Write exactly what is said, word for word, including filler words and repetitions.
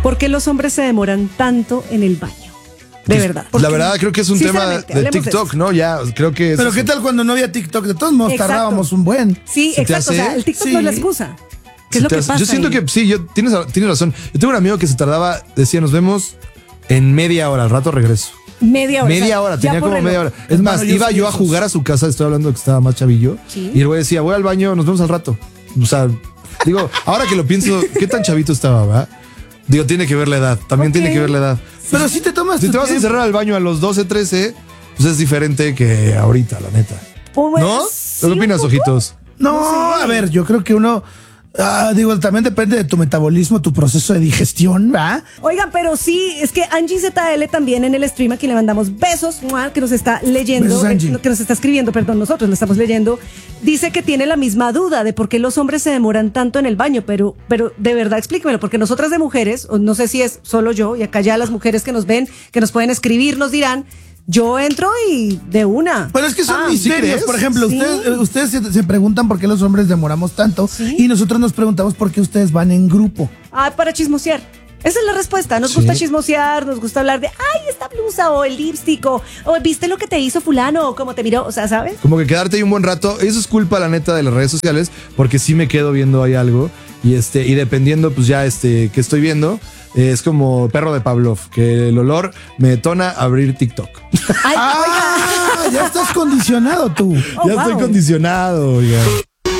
¿Por qué los hombres se demoran tanto en el baño? De verdad. La verdad, creo que es un tema de TikTok, de ¿no? Ya, creo que es. Pero ¿qué tal cuando no había TikTok? De todos modos, exacto. tardábamos un buen. Sí, exacto. O sea, el TikTok sí. no es la excusa. ¿Qué es lo que pasa? Yo siento ahí? que sí, yo, tienes, tienes razón. Yo tengo un amigo que se tardaba, decía, nos vemos en media hora, al rato regreso. Media hora. Media hora, tenía como media hora. Es más, bueno, iba yo, yo a jugar a su casa, estoy hablando de que estaba más chavillo. ¿Sí? Y el güey decía, voy al baño, nos vemos al rato. O sea, digo, ahora que lo pienso, ¿qué tan chavito estaba, va? Digo, tiene que ver la edad, también okay. tiene que ver la edad. Pero si te tomas Si te vas tiempo. a encerrar al baño a los doce, trece, pues es diferente que ahorita, la neta. Pues, ¿no? ¿Qué opinas, ojitos? No, no sé. A ver, yo creo que uno... Ah, digo, también depende de tu metabolismo, tu proceso de digestión, ¿verdad? Oigan, pero sí, es que Angie Z L también en el stream, aquí le mandamos besos, que nos está leyendo, besos, que nos está escribiendo, perdón, nosotros lo estamos leyendo, dice que tiene la misma duda de por qué los hombres se demoran tanto en el baño, pero, pero de verdad explíquemelo, porque nosotras de mujeres, o no sé si es solo yo, y acá ya las mujeres que nos ven, que nos pueden escribir, nos dirán... Yo entro y de una. Pero es que son ah, misterios. ¿Sí? Por ejemplo, ¿Sí? ustedes, ustedes se, se preguntan por qué los hombres demoramos tanto. ¿Sí? Y nosotros nos preguntamos por qué ustedes van en grupo. Ah, para chismosear. Esa es la respuesta. Nos sí. gusta chismosear, nos gusta hablar de, ay, esta blusa o el lipstick o, o viste lo que te hizo fulano o cómo te miró, o sea, ¿sabes? Como que quedarte ahí un buen rato. Eso es culpa, la neta, de las redes sociales, porque sí me quedo viendo ahí algo y este y dependiendo, pues ya este que estoy viendo, eh, es como perro de Pavlov, que el olor me detona abrir TikTok. Ay, ah, ya estás condicionado tú. Oh, ya wow. estoy condicionado, oiga.